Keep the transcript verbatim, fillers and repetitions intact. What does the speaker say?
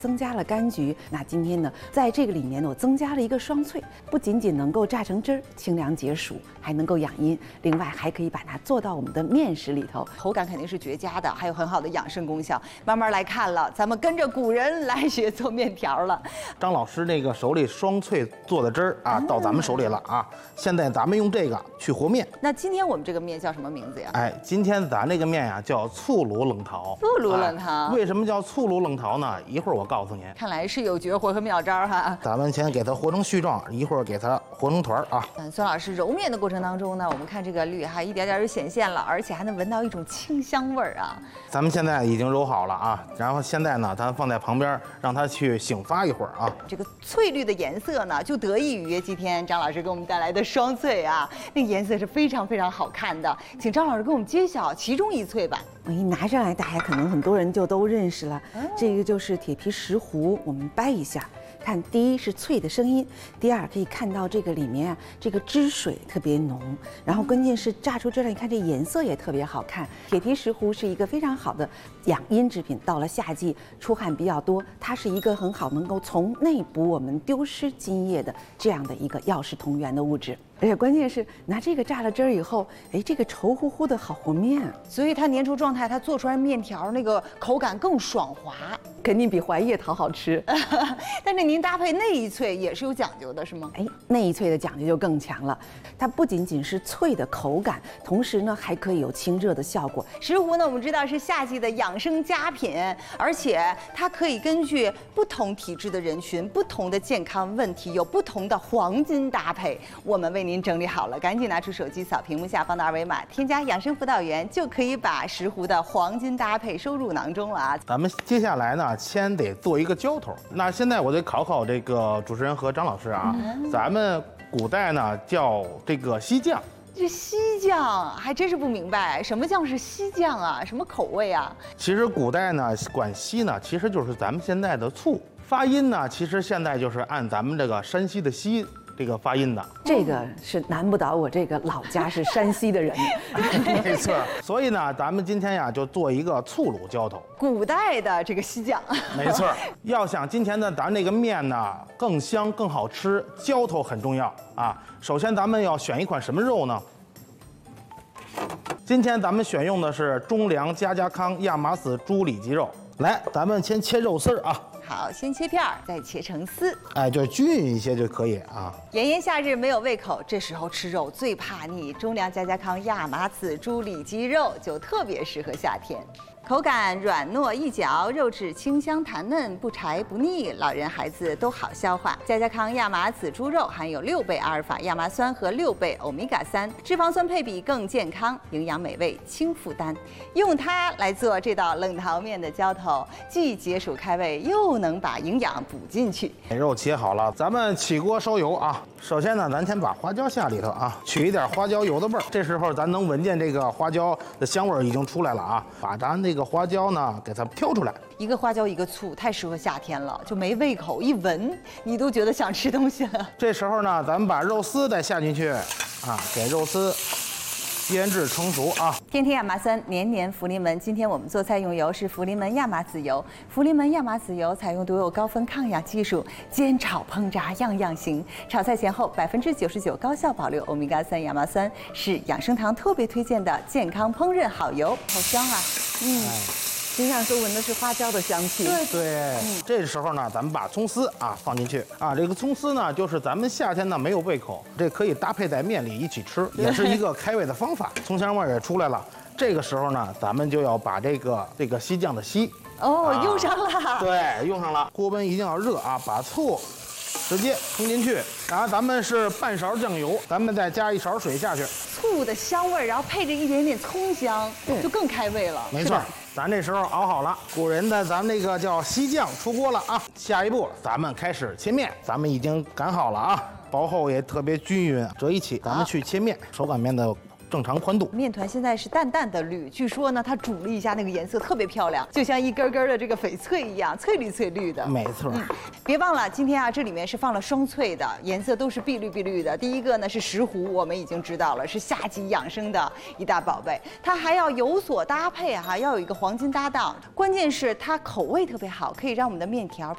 增加了柑橘。那今天呢，在这个里面呢，我增加了一个双脆，不仅仅能够榨成汁儿，清凉解暑，还能够养阴，另外还可以把它做到我们的面食里头， 口感肯定是绝佳的，还有很好的养生功效。慢慢来看了，咱们跟着古人来学做面条了。 张老师那个手里双脆做的汁儿啊，到咱们手里了啊。现在咱们用这个去和面。 那今天我们这个面叫什么名字呀？ 哎，今天咱这个面呀叫醋卤冷桃。 醋卤冷桃、 哎，为什么叫醋卤冷桃呢？一会儿我告诉您。 看来是有绝活和妙招哈。 咱们先给它和成絮状，一会儿给它和成团啊。 嗯，孙老师揉面的过程当中呢，我们看这个绿哈一点点就显现了，而且还能闻到一种清香味儿啊。 咱们现在已经揉好了啊，然后现在呢，咱放在旁边，让它去醒发一会儿啊。 这个翠绿的颜色呢，就得益于今天张老师给我们带来的双脆啊，那个颜色是非常非常好看的。请张老师给我们揭晓其中一脆吧。 我一拿上来，大家可能很多人就都认识了，这个就是铁皮石斛。我们掰一下，看第一是脆的声音，第二可以看到这个里面啊，这个汁水特别浓，然后关键是榨出汁来，你看这颜色也特别好看。铁皮石斛是一个非常好的养阴之品，到了夏季出汗比较多，它是一个很好能够从内补我们丢失津液的这样的一个药食同源的物质。而且关键是拿这个榨了汁儿以后，哎，这个稠乎乎的好和面， 所以它粘稠状态，它做出来面条那个口感更爽滑， 肯定比槐叶桃好吃。 但是您搭配那一脆也是有讲究的，是吗？ 哎，那一脆的讲究就更强了，它不仅仅是脆的口感，同时呢还可以有清热的效果。 石斛呢，我们知道是夏季的养生佳品，而且它可以根据不同体质的人群、不同的健康问题，有不同的黄金搭配。我们为您整理好了，赶紧拿出手机扫屏幕下方的二维码，添加养生辅导员，就可以把石斛的黄金搭配收入囊中了啊！ 咱们接下来呢，先得做一个浇头。那现在我得考考这个主持人和张老师啊，嗯、咱们古代呢叫这个西酱。 这西酱还真是不明白，什么酱是西酱啊？什么口味啊？ 其实古代呢管西呢，其实就是咱们现在的醋。发音呢，其实现在就是按咱们这个山西的西这个发音的。 这个是难不倒我这个老家是山西的人。 没错。所以呢，咱们今天呀就做一个醋卤浇头。 古代的这个西酱。 没错。要想今天的咱这个面呢更香更好吃，浇头很重要啊。首先咱们要选一款什么肉呢？今天咱们选用的是中粮家家康亚麻籽猪里脊肉。来，咱们先切肉丝儿啊。 好，先切片儿，再切成丝。 哎，就均匀一些就可以啊。 炎炎夏日没有胃口，这时候吃肉最怕腻。中粮家家康亚麻籽猪里脊肉就特别适合夏天。口感软糯易嚼，肉质清香弹嫩，不柴不腻，老人孩子都好消化。家家康亚麻籽猪肉含有六倍阿尔法亚麻酸和六倍欧米伽三，脂肪酸配比更健康，营养美味轻负担。用它来做这道冷桃面的浇头，既解暑开胃，又能把营养补进去。 肉切好了，咱们起锅烧油啊。首先呢，咱先把花椒下里头啊，取一点花椒油的味儿。这时候咱能闻见这个花椒的香味儿已经出来了啊，把咱那个花椒呢给它挑出来。 一个花椒一个醋，太适合夏天了，就没胃口，一闻你都觉得想吃东西了。 这时候呢，咱们把肉丝再下进去啊，给肉丝腌制成熟啊。 天天亚麻酸，年年福临门。今天我们做菜用油是福临门亚麻籽油。福临门亚麻籽油采用独有高分抗氧技术，煎炒烹炸样样行。炒菜前后百分之九十九高效保留欧米伽三亚麻酸，是养生堂特别推荐的健康烹饪好油，好香啊！嗯。哎身上都闻的是花椒的香气。 对对，嗯、这时候呢，咱们把葱丝啊放进去啊。这个葱丝呢，就是咱们夏天呢没有胃口，这可以搭配在面里一起吃，也是一个开胃的方法。葱香味也出来了。这个时候呢，咱们就要把这个这个西酱的西哦、啊、用上了。 对，用上了。锅温一定要热啊，把醋直接冲进去，然后咱们是半勺酱油，咱们再加一勺水下去。 醋的香味，然后配着一点点葱香，就更开胃了。 没错。咱这时候熬好了，古人的咱们那个叫西酱出锅了啊。下一步咱们开始切面，咱们已经擀好了啊，薄厚也特别均匀，折一起，咱们去切面，手擀面的正常宽度。 面团现在是淡淡的绿，据说呢它煮了一下，那个颜色特别漂亮，就像一根根的这个翡翠一样，翠绿翠绿的。 没错。 嗯，别忘了今天啊，这里面是放了双脆的，颜色都是碧绿碧绿的。第一个呢是石斛，我们已经知道了，是夏季养生的一大宝贝，它还要有所搭配哈、啊，要有一个黄金搭档。关键是它口味特别好，可以让我们的面条